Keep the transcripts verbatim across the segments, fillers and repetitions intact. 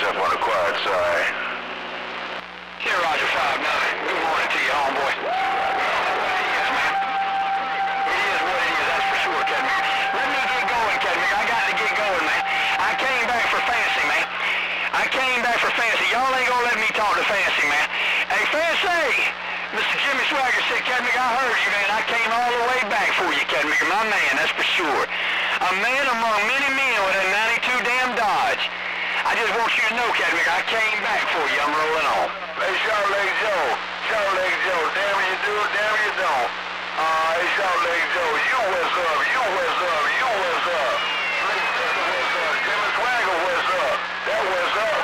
step on the quiet side. Here, Roger five nine. Good morning to you, homeboy. Yes, man. It is what it is, that's for sure, Kedmick. Let me get going, Kedmick. I got to get going, man. I came back for Fancy, man. I came back for Fancy. Y'all ain't gonna let me talk to Fancy, man. Hey, Fancy! Mister Jimmy Swagger said, Kedmick, I heard you, man. I came all the way back for you, Kedmick. My man, that's for sure. A man among many men with a ninety-two damn Dodge. I just want you to know, Kedmick, I came back for you. I'm rolling on. Hey, Short Leg Joe. Short Leg Joe. Damn you do, damn you don't. Uh, hey, Short Leg Joe. You what's up? You what's up? You what's up? What's up? Jimmy Swagger, what's up? That what's up?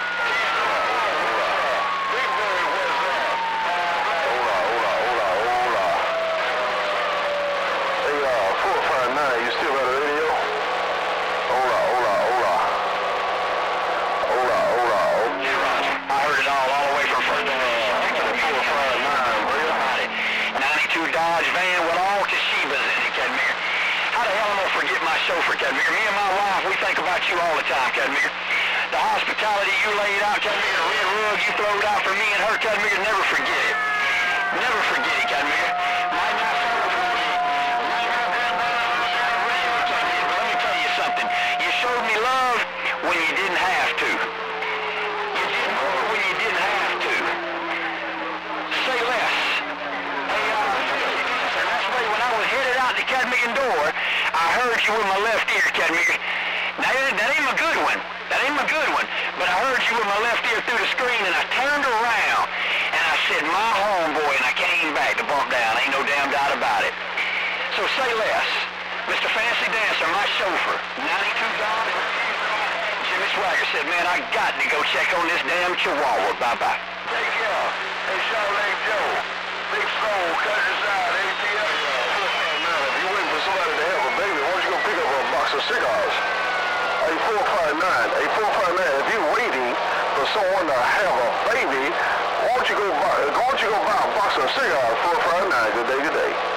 Big Bird, what's up? Hold on, hold on, hold on, hold on. Hey, uh, four five nine, you still got a radio? Hold on, hold on, hold on. Hold on, hold on. Yeah, Roger. I heard it all, all the way from first to four five nine, bro. ninety-two Dodge van with all Toshibas in it, Kedmick. How the hell am I gonna forget my chauffeur, Kedmick? Me and my wife, we think about you all the time, Kedmick. The hospitality you laid out, Kedmick, the red rug you throwed out for me and her, Kedmick, never forget it. Never forget it, Kedmick. Might not might not have been radio, Kedmick, but let me tell you something. You showed me love when you didn't have to. You did more when you didn't have to. Say less. Hey, uh, and that's why when I was headed out the Kedmick door, I heard you with my left ear, Kedmick. Now, that ain't my good one. That ain't my good one. But I heard you with my left ear through the screen, and I turned around, and I said, my homeboy, and I came back to bump down. Ain't no damn doubt about it. So say less. Mister Fancy Dancer, my chauffeur, ninety-two Dodge. Jimmy Swagger said, man, I got to go check on this damn Chihuahua. Bye-bye. Take care. Hey, Short Leg Joe. Big Soul, Countryside, A T L. Now, if you're waiting for somebody to have a baby, why don't you go pick up a box of cigars? Hey, four five nine. Hey, four five nine, if you're waiting for someone to have a baby, why don't you go buy, why don't you go buy a box of cigars, four five nine, good day, good day.